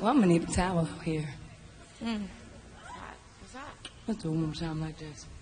Well, I'm gonna need a towel here. What's that? What's the room sound like this?